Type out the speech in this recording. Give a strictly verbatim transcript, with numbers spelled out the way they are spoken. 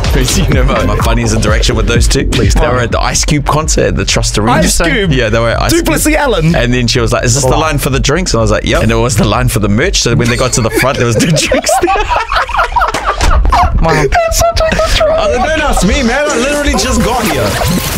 You know my, my funniest interaction with those two? Please They tell were me. at the Ice Cube concert at the Trust Arena. Ice Cube? Yeah, they were at Ice Duplessis Cube. Allen. And then she was like, is this the line for the drinks? And I was like, yep. And it was the line for the merch. So when they got to the front, there was no drinks there. Wow. That's such a good try. I was like, don't ask me, man. I literally just got here.